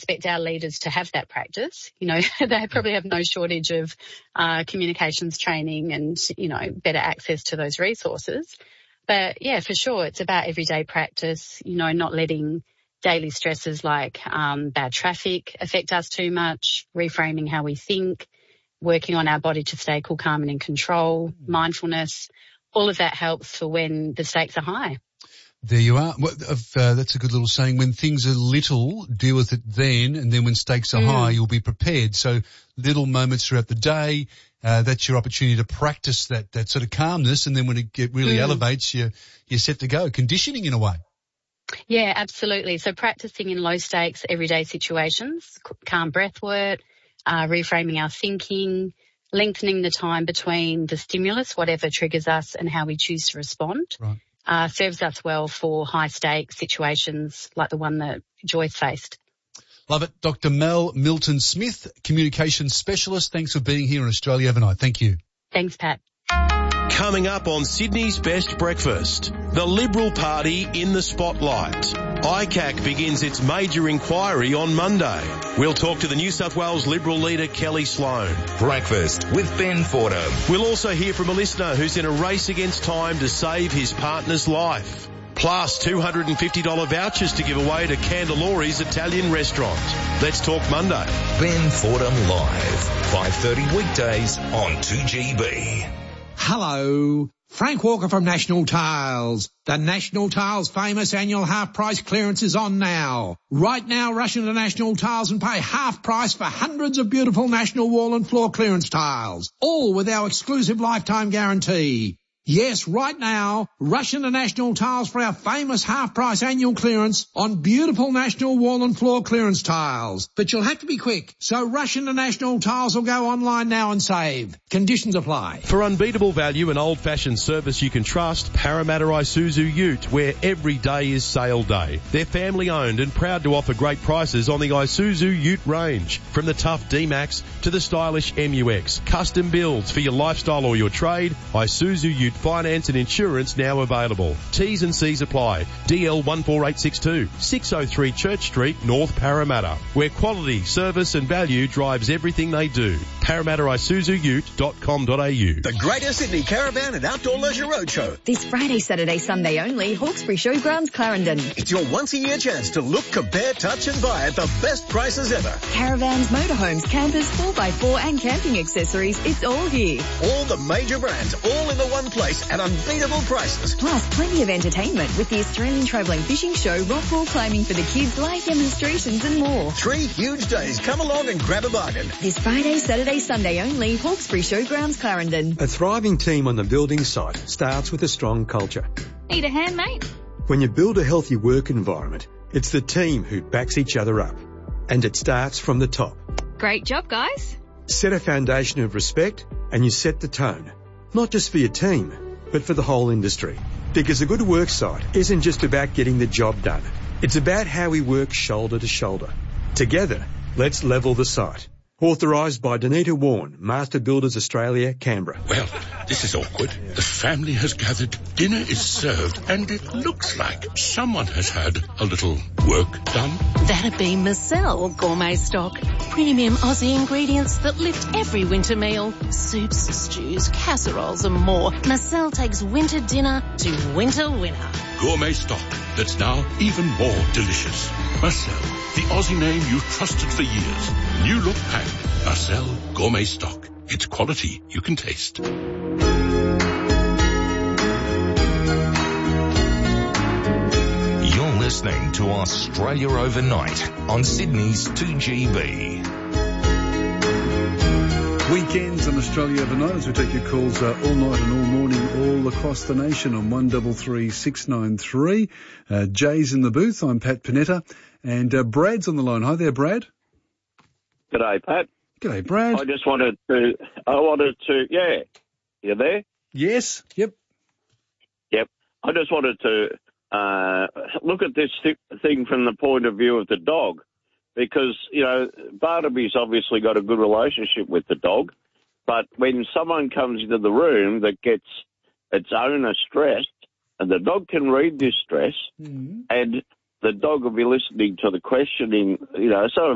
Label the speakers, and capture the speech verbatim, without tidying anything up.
Speaker 1: expect our leaders to have that practice. You know, they probably have no shortage of uh, communications training and, you know, better access to those resources. But, yeah, for sure, it's about everyday practice, you know, not letting daily stresses like um, bad traffic affect us too much, reframing how we think, working on our body to stay cool, calm and in control, mindfulness. All of that helps for when the stakes are high.
Speaker 2: There you are. Well, uh, that's a good little saying. When things are little, deal with it then, and then when stakes are mm. high, you'll be prepared. So little moments throughout the day, uh, that's your opportunity to practice that, that sort of calmness, and then when it get really mm. elevates, you, you're set to go. Conditioning in a way.
Speaker 1: Yeah, absolutely. So practicing in low stakes, everyday situations, calm breath work, uh, reframing our thinking, lengthening the time between the stimulus, whatever triggers us, and how we choose to respond.
Speaker 2: Right.
Speaker 1: Uh, serves us well for high-stakes situations like the one that Joyce faced.
Speaker 2: Love it. Doctor Mel Milton-Smith, Communications Specialist. Thanks for being here on Australia Overnight. Thank you.
Speaker 1: Thanks, Pat.
Speaker 3: Coming up on Sydney's Best Breakfast, the Liberal Party in the spotlight. I C A C begins its major inquiry on Monday. We'll talk to the New South Wales Liberal leader Kelly Sloan.
Speaker 4: Breakfast with Ben Fordham.
Speaker 3: We'll also hear from a listener who's in a race against time to save his partner's life. Plus two hundred fifty dollars vouchers to give away to Candelori's Italian restaurant. Let's talk Monday.
Speaker 4: Ben Fordham Live, five thirty weekdays on two G B.
Speaker 5: Hello, Frank Walker from National Tiles. The National Tiles famous annual half price clearance is on now. Right now, rush into National Tiles and pay half price for hundreds of beautiful National wall and floor clearance tiles, all with our exclusive lifetime guarantee. Yes, right now, rush into National Tiles for our famous half-price annual clearance on beautiful National wall and floor clearance tiles. But you'll have to be quick, so rush into National Tiles or go online now and save. Conditions apply.
Speaker 3: For unbeatable value and old-fashioned service you can trust, Parramatta Isuzu Ute, where every day is sale day. They're family-owned and proud to offer great prices on the Isuzu Ute range. From the tough D-Max to the stylish M U X. Custom builds for your lifestyle or your trade, Isuzu Ute finance and insurance now available. T's and C's apply. D L one four eight six two, six oh three Church Street, North Parramatta, where quality, service and value drives everything they do. Parramatta Isuzu Ute dot com dot a u.
Speaker 6: The Greater Sydney Caravan and Outdoor Leisure Roadshow.
Speaker 7: This Friday, Saturday, Sunday only, Hawkesbury Showgrounds, Clarendon.
Speaker 6: It's your once-a-year chance to look, compare, touch and buy at the best prices ever.
Speaker 7: Caravans, motorhomes, campers, four by four and camping accessories, it's all here.
Speaker 6: All the major brands, all in the one place at unbeatable prices.
Speaker 7: Plus, plenty of entertainment with the Australian Travelling Fishing Show, rock wall climbing for the kids, live demonstrations and more.
Speaker 6: Three huge days. Come along and grab a bargain.
Speaker 7: This Friday, Saturday, Sunday only, Hawkesbury Showgrounds, Clarendon.
Speaker 8: A thriving team on the building site starts with a strong culture.
Speaker 9: Need a hand, mate?
Speaker 8: When you build a healthy work environment, it's the team who backs each other up. And it starts from the top.
Speaker 9: Great job, guys.
Speaker 8: Set a foundation of respect and you set the tone. Not just for your team, but for the whole industry. Because a good work site isn't just about getting the job done. It's about how we work shoulder to shoulder. Together, let's level the site. Authorised by Danita Warren, Master Builders Australia, Canberra.
Speaker 10: Well, this is awkward. The family has gathered, dinner is served, and it looks like someone has had a little work done.
Speaker 11: That'd be Marcel Gourmet Stock. Premium Aussie ingredients that lift every winter meal. Soups, stews, casseroles and more. Marcel takes winter dinner to winter winner.
Speaker 10: Gourmet Stock that's now even more delicious. Marcel, the Aussie name you've trusted for years. New look pack. Marcel Gourmet Stock. It's quality you can taste.
Speaker 4: You're listening to Australia Overnight on Sydney's two G B.
Speaker 2: Weekends on Australia Overnight as we take your calls uh, all night and all morning all across the nation on one three three six nine three. Uh, Jay's in the booth. I'm Pat Panetta. And uh, Brad's on the line. Hi there, Brad.
Speaker 12: G'day, Pat.
Speaker 2: G'day, Brad.
Speaker 12: I just wanted to, I wanted to, yeah. You there?
Speaker 2: Yes. Yep.
Speaker 12: Yep. I just wanted to uh, look at this th- thing from the point of view of the dog. Because, you know, Barnaby's obviously got a good relationship with the dog, but when someone comes into the room that gets its owner stressed, and the dog can read this stress, mm-hmm. and the dog will be listening to the questioning, you know, so